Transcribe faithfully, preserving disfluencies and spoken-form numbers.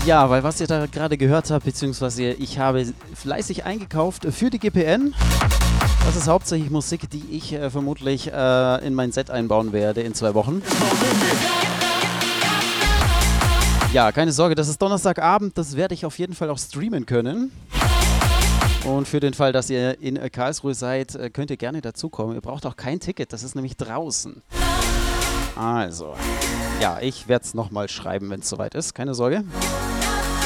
Ja, weil was ihr da gerade gehört habt, beziehungsweise ich habe fleißig eingekauft für die G P N. Das ist hauptsächlich Musik, die ich äh, vermutlich äh, in mein Set einbauen werde in zwei Wochen. Ja, keine Sorge, das ist Donnerstagabend, das werde ich auf jeden Fall auch streamen können. Und für den Fall, dass ihr in äh, Karlsruhe seid, äh, könnt ihr gerne dazukommen. Ihr braucht auch kein Ticket, das ist nämlich draußen. Also, ja, ich werde es nochmal schreiben, wenn es soweit ist, keine Sorge.